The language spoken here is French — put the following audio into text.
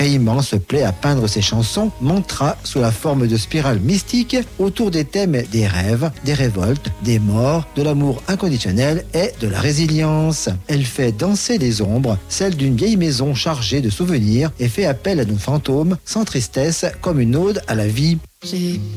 Caïman se plaît à peindre ses chansons mantra sous la forme de spirales mystiques autour des thèmes des rêves, des révoltes, des morts, de l'amour inconditionnel et de la résilience. Elle fait danser les ombres, celles d'une vieille maison chargée de souvenirs, et fait appel à nos fantômes sans tristesse comme une ode à la vie.